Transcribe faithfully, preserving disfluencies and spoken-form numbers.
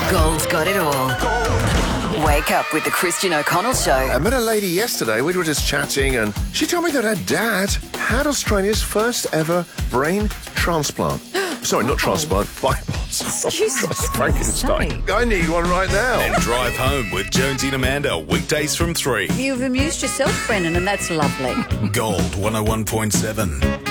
Gold's got it all. Wake up with the Christian O'Connell Show. I met a lady yesterday. We were just chatting, and she told me that her dad had Australia's first ever brain transplant. Sorry, not transplant, bypass. Excuse me. Frankenstein. I need one right now. And drive home with Jonesy and Amanda, weekdays from three. You've amused yourself, Brennan, and that's lovely. Gold one oh one point seven.